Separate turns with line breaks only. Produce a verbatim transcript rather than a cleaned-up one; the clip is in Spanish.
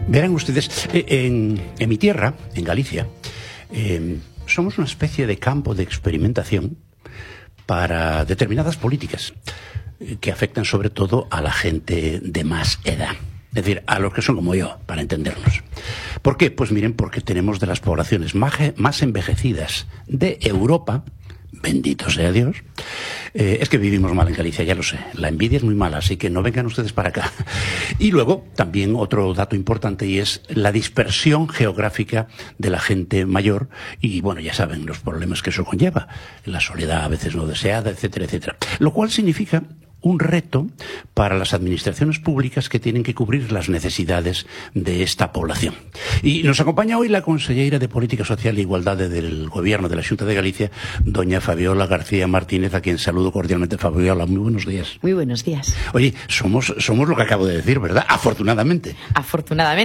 Verán ustedes, en, en mi tierra, en Galicia, eh, somos una especie de campo de experimentación para determinadas políticas eh, que afectan sobre todo a la gente de más edad. Es decir, a los que son como yo, para entendernos. ¿Por qué? Pues miren, porque tenemos de las poblaciones más, más envejecidas de Europa, bendito sea Dios. Eh, es que vivimos mal en Galicia, ya lo sé. La envidia es muy mala, así que no vengan ustedes para acá. Y luego, también otro dato importante, y es la dispersión geográfica de la gente mayor. Y bueno, ya saben los problemas que eso conlleva. La soledad a veces no deseada, etcétera, etcétera. Lo cual significa un reto para las administraciones públicas que tienen que cubrir las necesidades de esta población. Y nos acompaña hoy la consellera de Política Social e Igualdade del Gobierno de la Xunta de Galicia, doña Fabiola García Martínez, a quien saludo cordialmente. Fabiola, muy buenos días.
Muy buenos días.
Oye, somos, somos lo que acabo de decir, ¿verdad? Afortunadamente.
Afortunadamente.